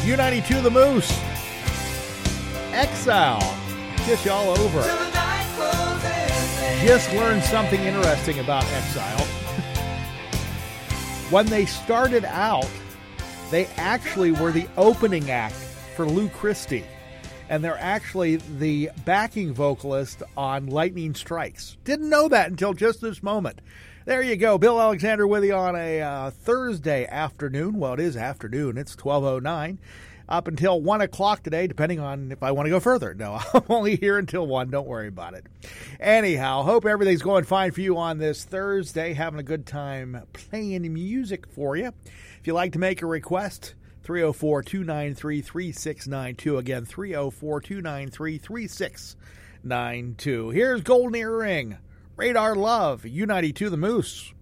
U92 The Moose. Exile. Kiss you all over. Just learned something interesting about Exile. When they started out, they actually were the opening act for Lou Christie. And they're actually the backing vocalist on Lightning Strikes. Didn't know that until just this moment. There you go. Bill Alexander with you on a Thursday afternoon. Well, it is afternoon. It's 12:09. Up until 1 o'clock today, depending on if I want to go further. No, I'm only here until 1. Don't worry about it. Anyhow, hope everything's going fine for you on this Thursday. Having a good time playing music for you. If you'd like to make a request, 304-293-3692. Again, 304-293-3692. Here's Golden Earring, Radar Love, U92 The Moose.